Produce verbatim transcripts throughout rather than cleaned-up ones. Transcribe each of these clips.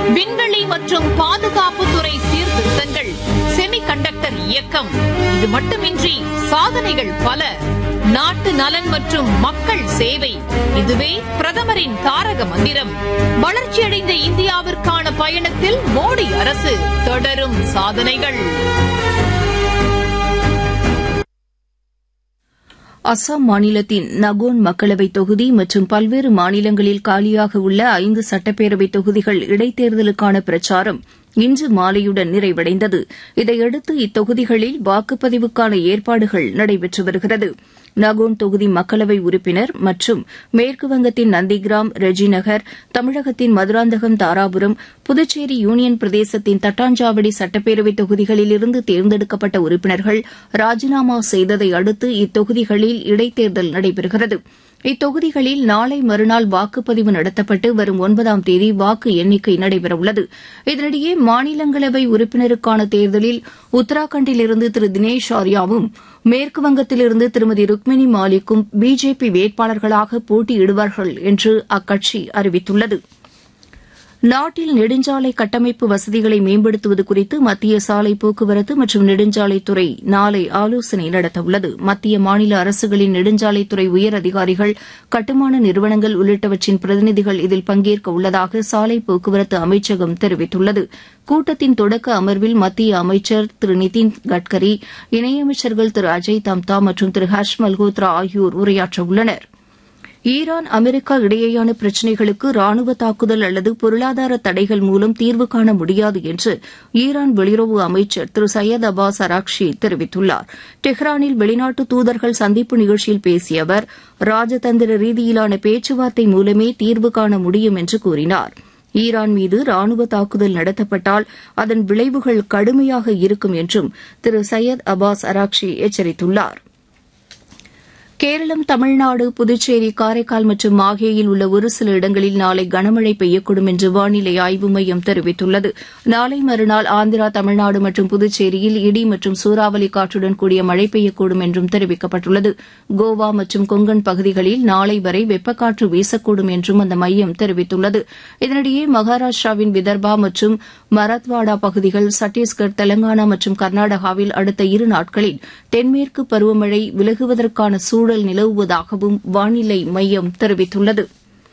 விண்வெளி மற்றும் பாதுகாப்புத்துறை சீர்திருத்தங்கள், செமிகண்டக்டர் இயக்கம், இது மட்டுமின்றி சாதனைகள் பல. நாட்டு நலன் மற்றும் மக்கள் சேவை, இதுவே பிரதமரின் தாரக மந்திரம். வளர்ச்சியடைந்த இந்தியாவிற்கான பயணத்தில் மோடி அரசு, தொடரும் சாதனைகள். அசாம் மாநிலத்தின் நகோன் மக்களவைத் தொகுதி மற்றும் பல்வேறு மாநிலங்களில் காலியாக உள்ள ஐந்து சட்டப்பேரவைத் தொகுதிகள் இடைத்தேர்தலுக்கான பிரச்சாரம் இன்று மாலையுடன் நிறைவடைந்தது. இதையடுத்து இத்தொகுதிகளில் வாக்குப்பதிவுக்கான ஏற்பாடுகள் நடைபெற்று வருகிறது. நகோன் தொகுதி மக்களவை உறுப்பினர் மற்றும் மேற்குவங்கத்தின் நந்திகிராம், ரெஜிநகர், தமிழகத்தின் மதுராந்தகம், தாராபுரம், புதுச்சேரி யூனியன் பிரதேசத்தின் தட்டாஞ்சாவடி சட்டப்பேரவைத் தொகுதிகளிலிருந்து தேர்ந்தெடுக்கப்பட்ட உறுப்பினர்கள் ராஜினாமா செய்ததை அடுத்து இத்தொகுதிகளில் இடைத்தேர்தல் நடைபெறுகிறது. இத்தொகுதிகளில் நாளை மறுநாள் வாக்குப்பதிவு நடத்தப்பட்டு வரும் ஒன்பதாம் தேதி வாக்கு எண்ணிக்கை நடைபெறவுள்ளது. இதனிடையே மாநிலங்களவை உறுப்பினருக்கான தேர்தலில் உத்தராகண்டிலிருந்து திரு தினேஷ் ஆர்யாவும், மேற்குவங்கத்திலிருந்து திருமதி ருக்மினி மாலிக்கும் பிஜேபி வேட்பாளர்களாக போட்டியிடுவார்கள் என்று அக்கட்சி அறிவித்துள்ளது. நாட்டில் நெடுஞ்சாலை கட்டமைப்பு வசதிகளை மேம்படுத்துவது குறித்து மத்திய சாலை போக்குவரத்து மற்றும் நெடுஞ்சாலைத்துறை நாளை ஆலோசனை நடத்தவுள்ளது. மத்திய மாநில அரசுகளின் நெடுஞ்சாலைத்துறை உயர் அதிகாரிகள், கட்டுமான நிறுவனங்கள் உள்ளிட்டவற்றின் பிரதிநிதிகள் இதில் பங்கேற்க உள்ளதாக சாலை போக்குவரத்து அமைச்சகம் தெரிவித்துள்ளது. கூட்டத்தின் தொடக்க அமர்வில் மத்திய அமைச்சர் திரு நிதின் கட்கரி, இணையமைச்சர்கள் திரு அஜய் தம்தா மற்றும் திரு ஹர்ஷ் மல்ஹோத்ரா ஆகியோர் உரையாற்றவுள்ளனர். ஈரான் அமெரிக்கா இடையேயான பிரச்சினைகளுக்கு ராணுவ தாக்குதல் அல்லது பொருளாதார தடைகள் மூலம் தீர்வு காண முடியாது என்று ஈரான் வெளியுறவு அமைச்சர் திரு சையத் அப்பாஸ் அராக்ஷி தெரிவித்துள்ளார். டெஹ்ரானில் வெளிநாட்டு தூதர்கள் சந்திப்பு நிகழ்ச்சியில் பேசிய அவர், ராஜதந்திர ரீதியிலான பேச்சுவார்த்தை மூலமே தீர்வு காண முடியும் என்று கூறினார். ஈரான் மீது ராணுவ தாக்குதல் நடத்தப்பட்டால் அதன் விளைவுகள் கடுமையாக இருக்கும் என்றும் திரு சையத் அப்பாஸ் அராக்ஷி எச்சரித்துள்ளார். கேரளம், தமிழ்நாடு, புதுச்சேரி, காரைக்கால் மற்றும் மாஹேயில் உள்ள ஒரு சில இடங்களில் நாளை கனமழை பெய்யக்கூடும் என்று வானிலை ஆய்வு மையம் தெரிவித்துள்ளது. நாளை மறுநாள் ஆந்திரா, தமிழ்நாடு மற்றும் புதுச்சேரியில் இடி மற்றும் சூறாவளி காற்றுடன் கூடிய மழை பெய்யக்கூடும் என்றும் தெரிவிக்கப்பட்டுள்ளது. கோவா மற்றும் கொங்கன் பகுதிகளில் நாளை வரை வெப்பக்காற்று வீசக்கூடும் என்றும் அந்த மையம் தெரிவித்துள்ளது. இதனிடையே மகாராஷ்டிராவின் விதர்பா மற்றும் மராத்வாடா பகுதிகள், சத்தீஸ்கர், தெலங்கானா மற்றும் கர்நாடகாவில் அடுத்த இரு நாட்களில் தென்மேற்கு பருவமழை விலகுவதற்கான சூழல் நிலவுவதாகவும் வானிலை மையம் தெரிவித்துள்ளது.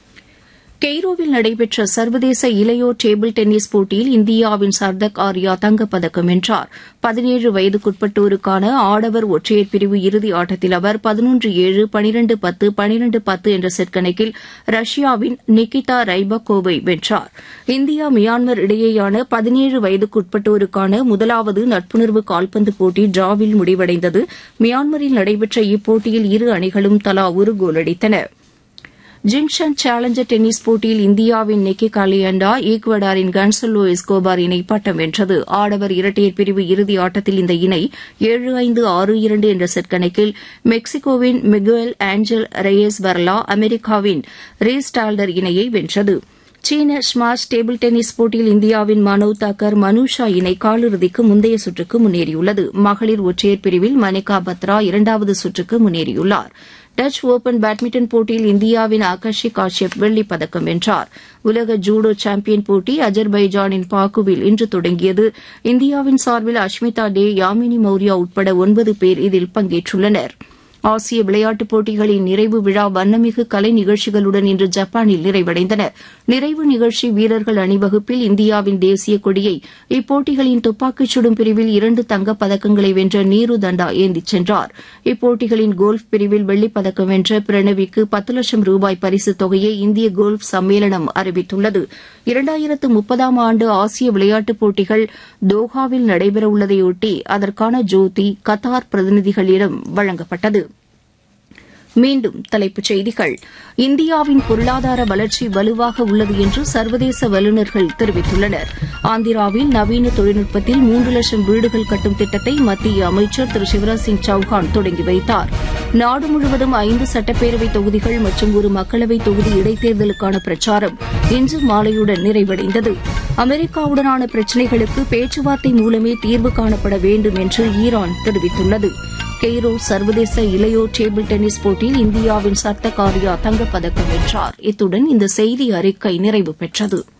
கெய்ரோவில் நடைபெற்ற சர்வதேச இளையோர் டேபிள் டென்னிஸ் போட்டியில் இந்தியாவின் சர்தக் ஆர்யா தங்கப்பதக்கம் வென்றார். பதினேழு வயதுக்குட்பட்டோருக்கான ஆடவர் ஒற்றையர் பிரிவு இறுதி ஆட்டத்தில் அவர் பதினொன்று ஏழு, பனிரண்டு பத்து, பனிரண்டு பத்து என்ற செட் கணக்கில் ரஷ்யாவின் நிகிதா ரைபக்கோவை வென்றார். இந்தியா மியான்மர் இடையேயான பதினேழு வயதுக்குட்பட்டோருக்கான முதலாவது நட்புணர்வு கால்பந்து போட்டி டிராவில் முடிவடைந்தது. மியான்மரில் நடைபெற்ற இப்போட்டியில் இரு அணிகளும் தலா ஒரு கோல் அடித்தன. ஜிங்ஷன் சேலஞ்சர் டென்னிஸ் போட்டியில் இந்தியாவின் நிக்கி காலியண்டா ஈக்வடாரின் கன்சலோ எஸ்கோபார் இணை பட்டம் வென்றது. ஆடவர் இரட்டையர் பிரிவு இறுதி ஆட்டத்தில் இந்த இணை ஏழு ஐந்து, ஆறு இரண்டு என்ற செட் கணக்கில் மெக்சிகோவின் மிகுவல் ஆஞ்சல் ரெயஸ் வர்லா, அமெரிக்காவின் ரீஸ் டால்டர் இணையை வென்றது. சீன ஸ்மாஷ் டேபிள் டென்னிஸ் போட்டியில் இந்தியாவின் மனோவ் தாக்கர், மனுஷா இணை காலிறுதிக்கு முந்தைய சுற்றுக்கு முன்னேறியுள்ளது. மகளிர் ஒற்றையர் பிரிவில் மணிகா பத்ரா இரண்டாவது சுற்றுக்கு முன்னேறியுள்ளார். டச் ஒபன் பேட்மிண்டன் போட்டியில் இந்தியாவின் ஆகாஷி காஷ்யப் வெள்ளிப் பதக்கம் வென்றார். உலக ஜூடோ சாம்பியன் போட்டி அஜர்பைஜானின் பாக்குவில் இன்று தொடங்கியது. இந்தியாவின் சார்பில் அஷ்மிதா டே, யாமினி மௌர்யா உட்பட ஒன்பது பேர் இதில் பங்கேற்றுள்ளனர். ஆசிய விளையாட்டுப் போட்டிகளின் நிறைவு விழா வண்ணமிகு கலை நிகழ்ச்சிகளுடன் இன்று ஜப்பானில் நிறைவடைந்தன. நிறைவு நிகழ்ச்சி வீரர்கள் அணிவகுப்பில் இந்தியாவின் தேசிய கொடியை இப்போட்டிகளின் துப்பாக்கிச் சுடும் பிரிவில் இரண்டு தங்கப் பதக்கங்களை வென்ற நீரு தண்டா ஏந்திச் சென்றார். இப்போட்டிகளின் கோல்ஃப் பிரிவில் வெள்ளிப் பதக்கம் வென்ற பிரணவிக்கு பத்து லட்சம் ரூபாய் பரிசுத் தொகையை இந்திய கோல்ஃப் சம்மேளனம் அறிவித்துள்ளது. இரண்டாயிரத்து முப்பதாம் ஆண்டு ஆசிய விளையாட்டுப் போட்டிகள் தோஹாவில் நடைபெறவுள்ளதையொட்டி அதற்கான ஜோதி கத்தார் பிரதிநிதிகளிடம் வழங்கப்பட்டது. மீண்டும் தலைப்புச் செய்திகள். இந்தியாவின் பொருளாதார வளர்ச்சி வலுவாக உள்ளது என்று சர்வதேச வல்லுநர்கள் தெரிவித்துள்ளனர். ஆந்திராவில் நவீன தொழில்நுட்பத்தில் மூன்று லட்சம் வீடுகள் கட்டும் திட்டத்தை மத்திய அமைச்சர் திரு சிவராஜ் சிங் சௌஹான் தொடங்கி வைத்தார். நாடு முழுவதும் ஐந்து சட்டப்பேரவை தொகுதிகள் மற்றும் ஒரு மக்களவைத் தொகுதி இடைத்தேர்தலுக்கான பிரச்சாரம் இன்று மாலையுடன் நிறைவடைந்தது. அமெரிக்காவுடனான பிரச்சினைகளுக்கு பேச்சுவார்த்தை மூலமே தீர்வு காணப்பட வேண்டும் என்று ஈரான் தெரிவித்துள்ளது. கெய்ரோ சர்வதேச இளையோர் டேபிள் டென்னிஸ் போட்டியில் இந்தியாவின் சர்தக் ஆர்யா தங்கப்பதக்கம் வென்றார். இத்துடன் இந்த செய்தி அறிக்கை நிறைவு பெற்றது.